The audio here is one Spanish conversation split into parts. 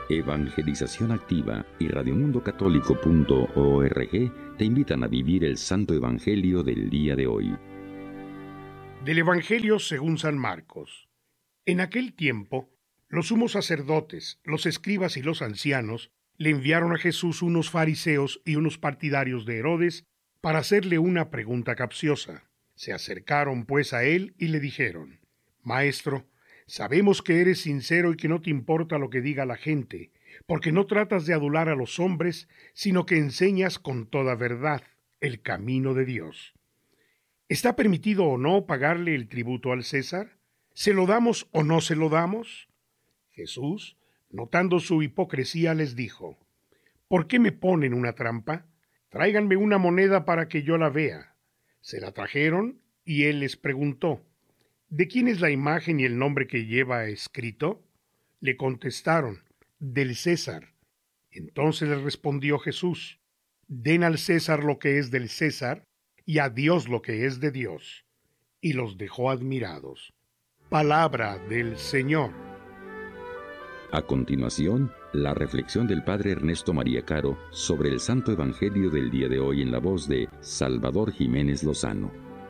Evangelización Activa y radiomundocatólico.org te invitan a vivir el Santo Evangelio del día de hoy. Del Evangelio según San Marcos. En aquel tiempo, los sumos sacerdotes, los escribas y los ancianos le enviaron a Jesús unos fariseos y unos partidarios de Herodes para hacerle una pregunta capciosa. Se acercaron pues a él y le dijeron: Maestro, sabemos que eres sincero y que no te importa lo que diga la gente, porque no tratas de adular a los hombres, sino que enseñas con toda verdad el camino de Dios. ¿Está permitido o no pagarle el tributo al César? ¿Se lo damos o no se lo damos? Jesús, notando su hipocresía, les dijo: ¿Por qué me ponen una trampa? Tráiganme una moneda para que yo la vea. Se la trajeron y él les preguntó: ¿De quién es la imagen y el nombre que lleva escrito? Le contestaron: del César. Entonces les respondió Jesús: Den al César lo que es del César, y a Dios lo que es de Dios. Y los dejó admirados. Palabra del Señor. A continuación, la reflexión del Padre Ernesto María Caro sobre el Santo Evangelio del día de hoy en la voz de Salvador Jiménez Lozano.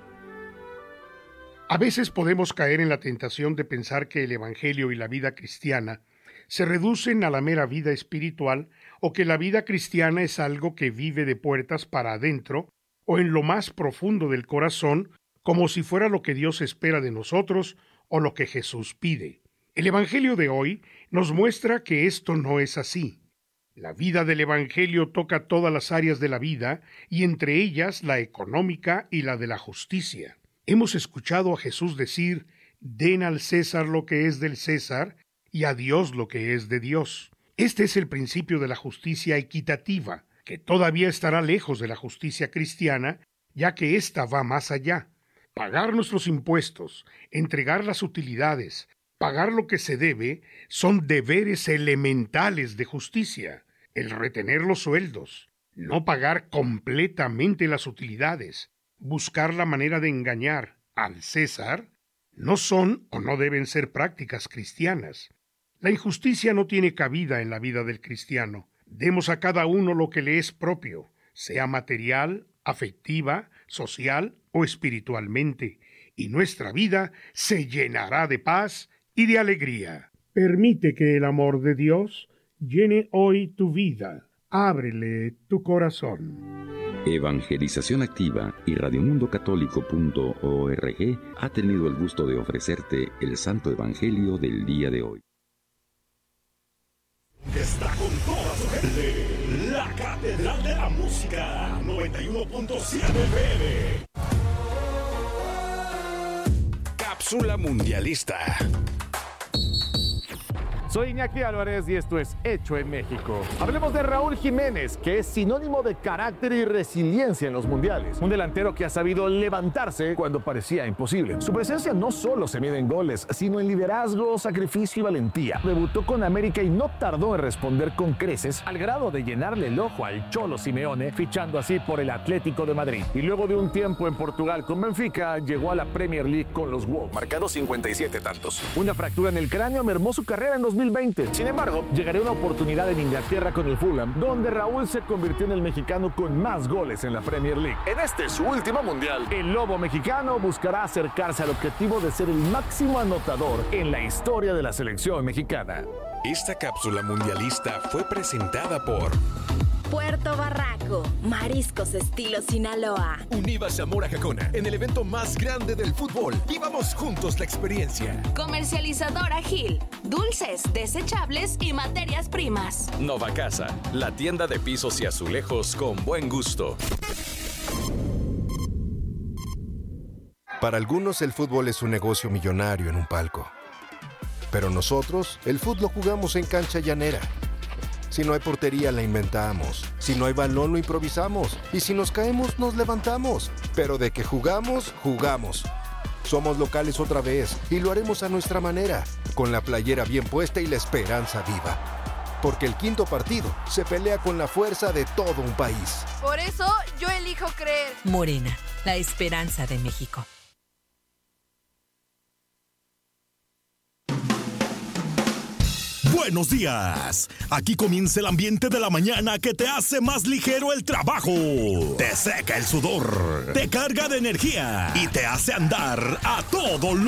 A veces podemos caer en la tentación de pensar que el Evangelio y la vida cristiana se reducen a la mera vida espiritual, o que la vida cristiana es algo que vive de puertas para adentro o en lo más profundo del corazón, como si fuera lo que Dios espera de nosotros o lo que Jesús pide. El Evangelio de hoy nos muestra que esto no es así. La vida del Evangelio toca todas las áreas de la vida, y entre ellas la económica y la de la justicia. Hemos escuchado a Jesús decir: den al César lo que es del César y a Dios lo que es de Dios. Este es el principio de la justicia equitativa, que todavía estará lejos de la justicia cristiana, ya que ésta va más allá. Pagar nuestros impuestos, entregar las utilidades, pagar lo que se debe, son deberes elementales de justicia. El retener los sueldos, no pagar completamente las utilidades, buscar la manera de engañar al César, no son o no deben ser prácticas cristianas. La injusticia no tiene cabida en la vida del cristiano. Demos a cada uno lo que le es propio, sea material, afectiva, social o espiritualmente, y nuestra vida se llenará de paz y de alegría. Permite que el amor de Dios llene hoy tu vida. Ábrele tu corazón. Evangelización Activa y radiomundocatólico.org ha tenido el gusto de ofrecerte el Santo Evangelio del día de hoy. Está con toda su gente, la Catedral de la Música, 91.7 FM. Cápsula Mundialista. Soy Iñaki Álvarez y esto es Hecho en México. Hablemos de Raúl Jiménez, que es sinónimo de carácter y resiliencia en los mundiales. Un delantero que ha sabido levantarse cuando parecía imposible. Su presencia no solo se mide en goles, sino en liderazgo, sacrificio y valentía. Debutó con América y no tardó en responder con creces, al grado de llenarle el ojo al Cholo Simeone, fichando así por el Atlético de Madrid. Y luego de un tiempo en Portugal con Benfica, llegó a la Premier League con los Wolves, marcando 57 tantos. Una fractura en el cráneo mermó su carrera en 2020. Sin embargo, llegaría una oportunidad en Inglaterra con el Fulham, donde Raúl se convirtió en el mexicano con más goles en la Premier League. En este su último mundial, el Lobo mexicano buscará acercarse al objetivo de ser el máximo anotador en la historia de la selección mexicana. Esta cápsula mundialista fue presentada por Puerto Barraco, mariscos estilo Sinaloa. Univa Zamora Jacona, en el evento más grande del fútbol. Vivamos juntos la experiencia. Comercializadora Gil, dulces, desechables y materias primas. Nova Casa, la tienda de pisos y azulejos con buen gusto. Para algunos el fútbol es un negocio millonario en un palco. Pero nosotros, el fútbol lo jugamos en cancha llanera. Si no hay portería, la inventamos. Si no hay balón, lo improvisamos. Y si nos caemos, nos levantamos. Pero de que jugamos, jugamos. Somos locales otra vez y lo haremos a nuestra manera, con la playera bien puesta y la esperanza viva. Porque el quinto partido se pelea con la fuerza de todo un país. Por eso yo elijo creer. Morena, la esperanza de México. Buenos días. Aquí comienza el ambiente de la mañana que te hace más ligero el trabajo. Te seca el sudor, te carga de energía y te hace andar a todo lo